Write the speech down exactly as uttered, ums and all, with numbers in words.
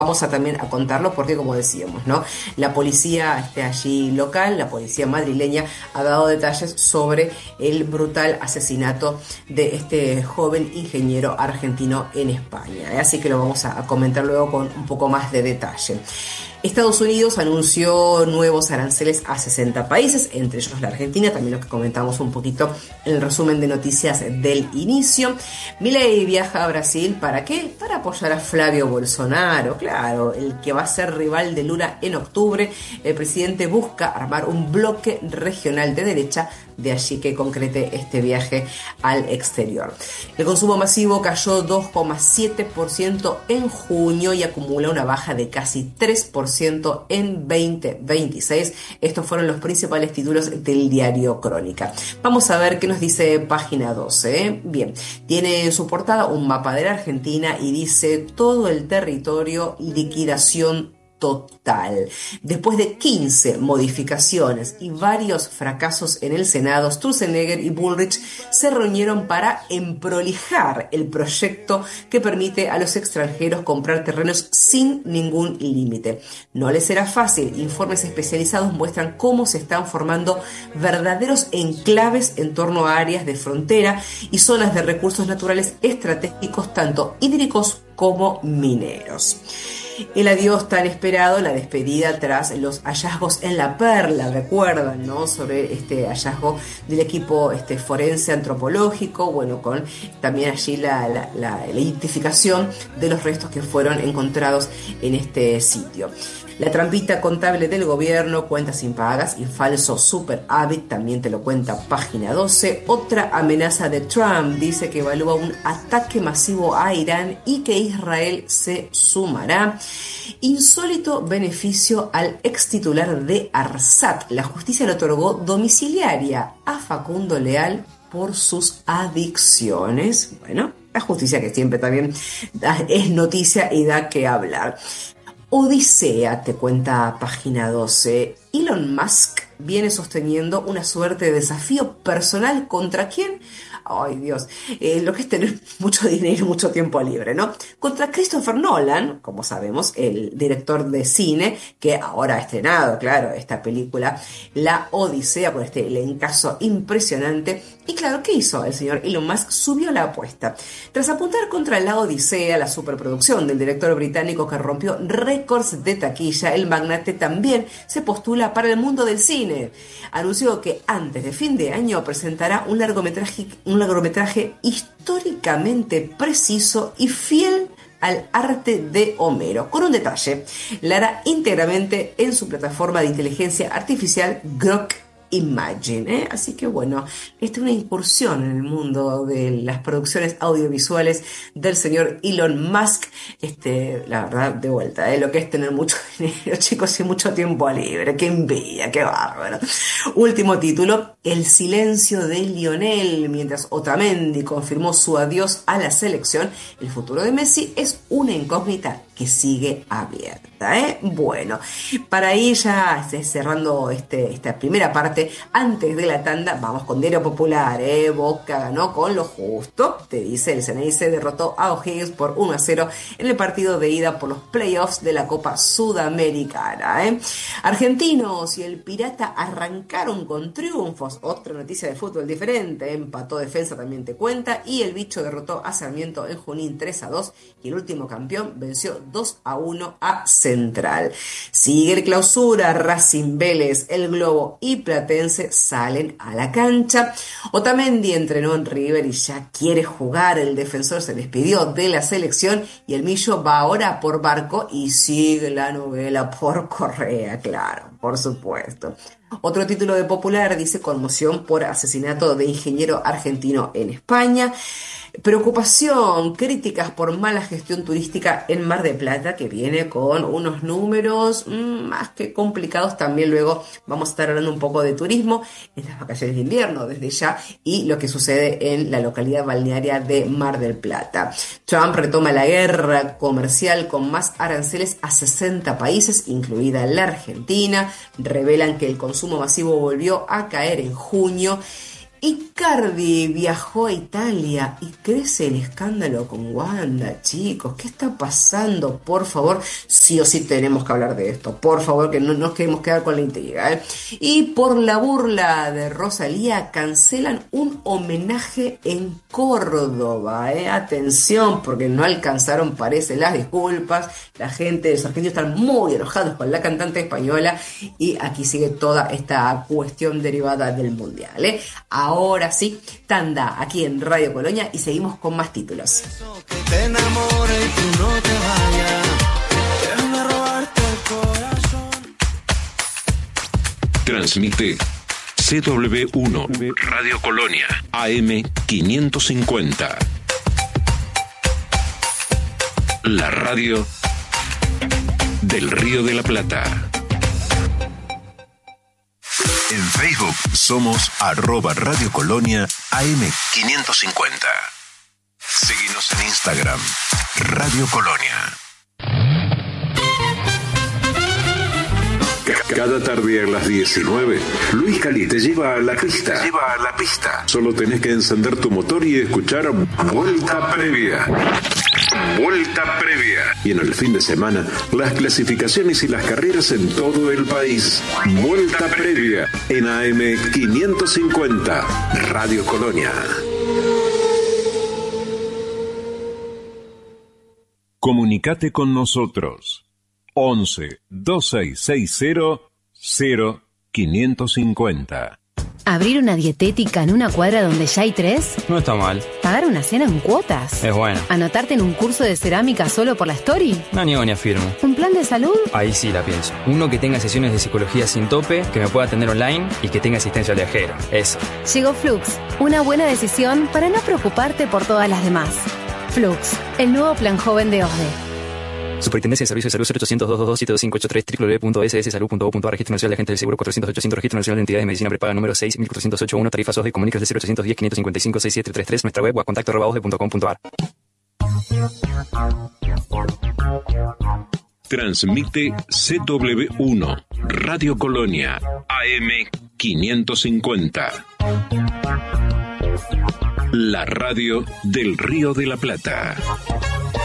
Vamos a también a contarlo porque, como decíamos, ¿no? La policía este, allí local, la policía madrileña, ha dado detalles sobre el brutal asesinato de este joven ingeniero argentino en España. ¿eh? Así que lo vamos a, a comentar luego con un poco más de detalle. Estados Unidos anunció nuevos aranceles a sesenta países, entre ellos la Argentina, también lo que comentamos un poquito en el resumen de noticias del inicio. Milei viaja a Brasil, ¿para qué? Para apoyar a Flavio Bolsonaro, claro, el que va a ser rival de Lula en octubre. El presidente busca armar un bloque regional de derecha, de allí que concrete este viaje al exterior. El consumo masivo cayó dos coma siete por ciento en junio y acumula una baja de casi tres por ciento en veinte veintiséis. Estos fueron los principales títulos del diario Crónica. Vamos a ver qué nos dice página doce. ¿eh? Bien, tiene en su portada un mapa de la Argentina y dice todo el territorio, liquidación total. Después de quince modificaciones y varios fracasos en el Senado, Sturzenegger y Bullrich se reunieron para emprolijar el proyecto que permite a los extranjeros comprar terrenos sin ningún límite. No les será fácil. Informes especializados muestran cómo se están formando verdaderos enclaves en torno a áreas de frontera y zonas de recursos naturales estratégicos, tanto hídricos como mineros. El adiós tan esperado, la despedida tras los hallazgos en La Perla, recuerdan, ¿no? Sobre este hallazgo del equipo este, forense antropológico, bueno, con también allí la, la, la, la identificación de los restos que fueron encontrados en este sitio. La trampita contable del gobierno, cuentas impagas y falso superávit, también te lo cuenta página doce. Otra amenaza de Trump, dice que evalúa un ataque masivo a Irán y que Israel se sumará. Insólito beneficio al ex titular de ARSAT. La justicia le otorgó domiciliaria a Facundo Leal por sus adicciones. Bueno, la justicia que siempre también es noticia y da que hablar. Odisea, te cuenta página doce. Elon Musk viene sosteniendo una suerte de desafío personal ¿contra quién? Ay, Dios, eh, lo que es tener mucho dinero y mucho tiempo libre, ¿no? Contra Christopher Nolan, como sabemos, el director de cine, que ahora ha estrenado, claro, esta película, La Odisea, con este elencazo impresionante. Y claro, ¿qué hizo el señor Elon Musk? Subió la apuesta. Tras apuntar contra La Odisea, la superproducción del director británico que rompió récords de taquilla, el magnate también se postula para el mundo del cine. Anunció que antes de fin de año presentará un largometraje, un largometraje históricamente preciso y fiel al arte de Homero, con un detalle: la hará íntegramente en su plataforma de inteligencia artificial Grok Imagine, ¿eh? Así que bueno, esta es una incursión en el mundo de las producciones audiovisuales del señor Elon Musk. Este, la verdad, de vuelta, ¿eh? Lo que es tener mucho dinero, chicos, y mucho tiempo libre. Qué envidia, qué bárbaro. Último título: El silencio de Lionel. Mientras Otamendi confirmó su adiós a la selección, el futuro de Messi es una incógnita que sigue abierta, ¿eh? Bueno, para ir ya cerrando este, esta primera parte, antes de la tanda, vamos con Diario Popular, ¿eh? Boca ganó con lo justo, te dice, el Ceneice derrotó a O'Higgins por uno a cero en el partido de ida por los playoffs de la Copa Sudamericana, ¿eh? Argentinos y el Pirata arrancaron con triunfos, otra noticia de fútbol diferente, empató Defensa, también te cuenta, y el Bicho derrotó a Sarmiento en Junín tres a dos, y el último campeón venció dos a uno a Central. Sigue el Clausura, Racing, Vélez, El Globo y Platense salen a la cancha. Otamendi entrenó en River y ya quiere jugar. El defensor se despidió de la selección y el Millo va ahora por Barco y sigue la novela por Correa, claro, por supuesto. Otro título de Popular dice: conmoción por asesinato de ingeniero argentino en España. Preocupación, críticas por mala gestión turística en Mar del Plata, que viene con unos números mmm, más que complicados. También luego vamos a estar hablando un poco de turismo en las vacaciones de invierno desde ya y lo que sucede en la localidad balnearia de Mar del Plata. Trump retoma la guerra comercial con más aranceles a sesenta países, incluida la Argentina. Revelan que el consumo masivo volvió a caer en junio. Icardi viajó a Italia y crece el escándalo con Wanda, chicos. ¿Qué está pasando? Por favor, sí o sí tenemos que hablar de esto. Por favor, que no nos queremos quedar con la intriga, ¿eh? Y por la burla de Rosalía, cancelan un homenaje en Córdoba, ¿eh? Atención, porque no alcanzaron, parece, las disculpas. La gente de los argentinos están muy enojados con la cantante española y aquí sigue toda esta cuestión derivada del mundial, ¿eh? Ahora sí, tanda aquí en Radio Colonia y seguimos con más títulos. Que te enamore y tú no te vayas, déjame robarte el corazón. Transmite C W uno Radio Colonia A M quinientos cincuenta. La radio del Río de la Plata. En Facebook somos arroba Radio Colonia A M quinientos cincuenta. Seguinos en Instagram, Radio Colonia. Cada tarde a las diecinueve, Luis Cali te lleva a la pista. Lleva a la pista. Solo tenés que encender tu motor y escuchar Vuelta Previa. Vuelta Previa. Y en el fin de semana, las clasificaciones y las carreras en todo el país. Vuelta Previa en A M quinientos cincuenta, Radio Colonia. Comunicate con nosotros. once, dos seis seis cero, cero, quinientos cincuenta. ¿Abrir una dietética en una cuadra donde ya hay tres? No está mal. ¿Pagar una cena en cuotas? Es bueno. ¿Anotarte en un curso de cerámica solo por la story? No niego ni afirmo. ¿Un plan de salud? Ahí sí la pienso. Uno que tenga sesiones de psicología sin tope, que me pueda atender online y que tenga asistencia al viajero. Eso. Llegó Flux, una buena decisión para no preocuparte por todas las demás. Flux, el nuevo plan joven de O S D E. Superintendencia de Servicios de Salud cero ochocientos, doscientos veintidós, siete dos cinco ocho tres, doble u doble u doble u punto ese ese salud punto gov punto a r, Registro Nacional de Agentes del Seguro cuatrocientos ochocientos, Registro Nacional de Entidades de Medicina Prepaga número seis mil cuatrocientos ochenta y uno, tarifas O S D E, comunicas de cero ochocientos diez, quinientos cincuenta y cinco, sesenta y siete treinta y tres, nuestra web o a contacto arroba o s d e punto com punto a r. Transmite C W uno Radio Colonia A M quinientos cincuenta. La radio del Río de la Plata.